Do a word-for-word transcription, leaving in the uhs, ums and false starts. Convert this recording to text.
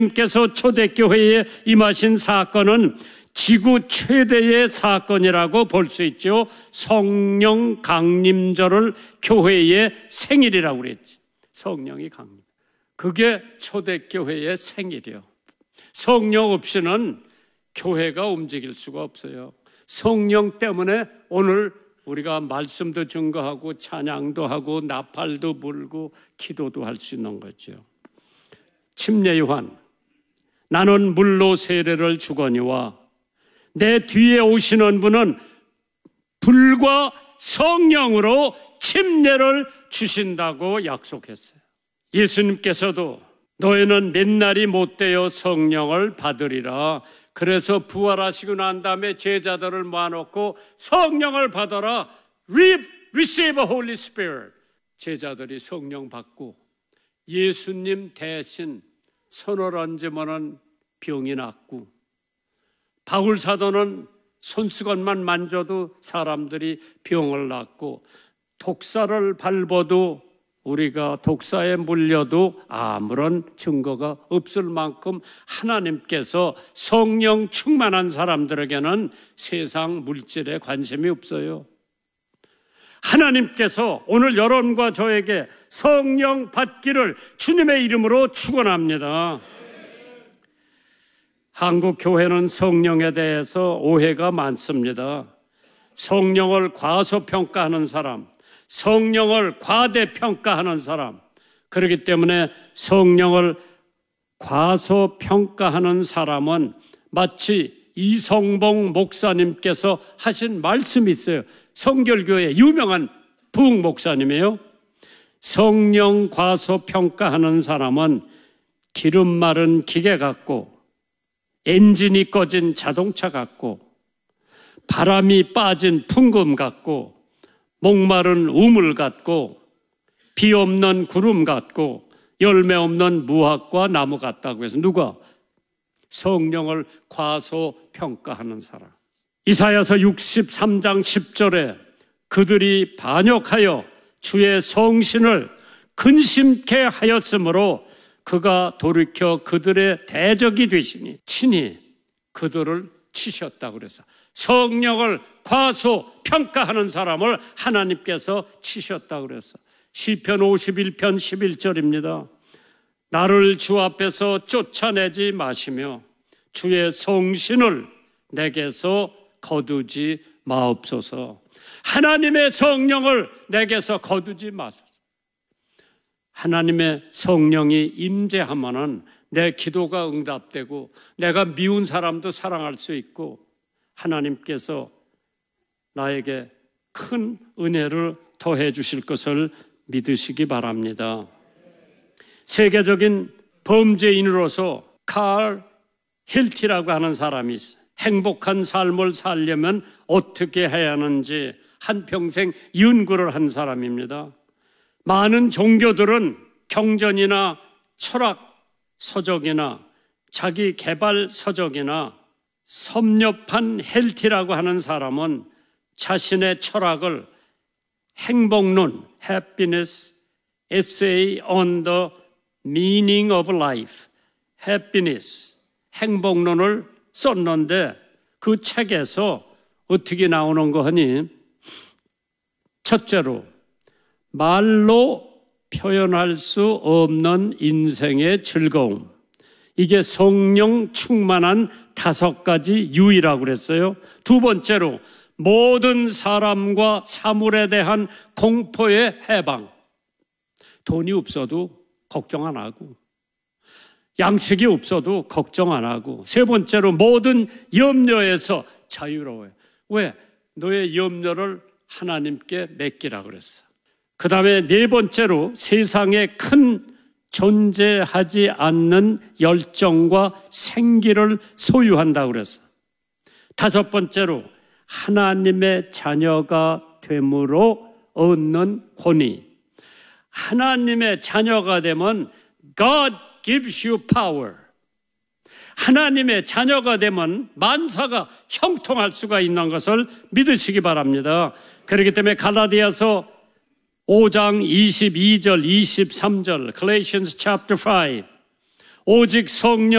께서 초대교회에 임하신 사건은 지구 최대의 사건이라고 볼 수 있죠. 성령 강림절을 교회의 생일이라고 그랬지. 성령이 강림. 그게 초대교회의 생일이요. 성령 없이는 교회가 움직일 수가 없어요. 성령 때문에 오늘 우리가 말씀도 증거하고 찬양도 하고 나팔도 불고 기도도 할 수 있는 거죠. 침례 요한, 나는 물로 세례를 주거니와 내 뒤에 오시는 분은 불과 성령으로 침례를 주신다고 약속했어요. 예수님께서도 너희는 맨날이 못되어 성령을 받으리라. 그래서 부활하시고 난 다음에 제자들을 모아놓고 성령을 받아라. Receive a Holy Spirit. 제자들이 성령 받고 예수님 대신 손을 얹으면 병이 낫고, 바울 사도는 손수건만 만져도 사람들이 병을 낫고, 독사를 밟아도 우리가 독사에 물려도 아무런 증거가 없을 만큼 하나님께서 성령 충만한 사람들에게는 세상 물질에 관심이 없어요. 하나님께서 오늘 여러분과 저에게 성령 받기를 주님의 이름으로 축원합니다. 한국 교회는 성령에 대해서 오해가 많습니다. 성령을 과소평가하는 사람, 성령을 과대평가하는 사람, 그렇기 때문에 성령을 과소평가하는 사람은 마치 이성봉 목사님께서 하신 말씀이 있어요. 성결교회 유명한 부흥 목사님이에요. 성령 과소평가하는 사람은 기름 마른 기계 같고 엔진이 꺼진 자동차 같고 바람이 빠진 풍금 같고 목마른 우물 같고 비 없는 구름 같고 열매 없는 무화과 나무 같다고 해서 누가? 성령을 과소평가하는 사람. 이사야서 육십삼 장 십 절에 그들이 반역하여 주의 성신을 근심케 하였으므로 그가 돌이켜 그들의 대적이 되시니 친히 그들을 치셨다고 그래서 성령을 과소평가하는 사람을 하나님께서 치셨다고 그래서 시편 오십일 편 십일 절입니다. 나를 주 앞에서 쫓아내지 마시며 주의 성신을 내게서 거두지 마옵소서. 하나님의 성령을 내게서 거두지 마소서. 하나님의 성령이 임재하면은 내 기도가 응답되고 내가 미운 사람도 사랑할 수 있고 하나님께서 나에게 큰 은혜를 더해 주실 것을 믿으시기 바랍니다. 세계적인 범죄인으로서 칼 힐티라고 하는 사람이 있어요. 행복한 삶을 살려면 어떻게 해야 하는지 한평생 연구를 한 사람입니다. 많은 종교들은 경전이나 철학 서적이나 자기 개발 서적이나 섭렵한 헬티라고 하는 사람은 자신의 철학을 행복론, happiness, essay on the meaning of life, happiness, 행복론을 썼는데 그 책에서 어떻게 나오는 거 하니? 첫째로 말로 표현할 수 없는 인생의 즐거움. 이게 성령 충만한 다섯 가지 유의라고 그랬어요. 두 번째로 모든 사람과 사물에 대한 공포의 해방. 돈이 없어도 걱정 안 하고 양식이 없어도 걱정 안 하고 세 번째로 모든 염려에서 자유로워요. 왜? 너의 염려를 하나님께 맡기라 그랬어. 그 다음에 네 번째로 세상에 큰 존재하지 않는 열정과 생기를 소유한다고 그랬어. 다섯 번째로 하나님의 자녀가 됨으로 얻는 권위. 하나님의 자녀가 되면 God gives you power. 하나님의 자녀가 되면 만사가 형통할 수가 있는 것을 믿으시기 바랍니다. 그렇기 때문에 갈라디아서 오 장 이십이 절 이십삼 절 Galatians chapter five 오직 성령